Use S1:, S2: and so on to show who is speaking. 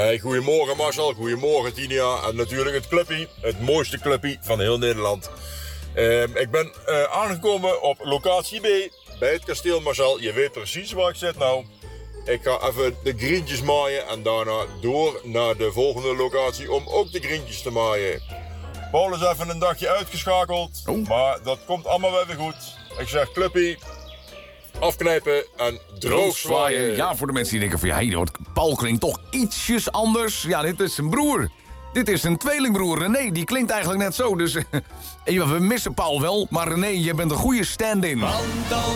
S1: Hey, goedemorgen Marcel, goedemorgen Tinia en natuurlijk het clubpie, het mooiste clubpie van heel Nederland. Ik ben aangekomen op locatie B, bij het kasteel Marcel. Je weet precies waar ik zit nou. Ik ga even de grientjes maaien en daarna door naar de volgende locatie om ook de grientjes te maaien. Paul is even een dagje uitgeschakeld, maar dat komt allemaal wel weer goed. Ik zeg clubpie, afknijpen en droog zwaaien.
S2: Ja, voor de mensen die denken van ja, Paul klinkt toch ietsjes anders. Ja, dit is zijn broer. Dit is een tweelingbroer, René, die klinkt eigenlijk net zo. Dus we missen Paul wel, maar René, je bent een goede stand-in.
S3: Want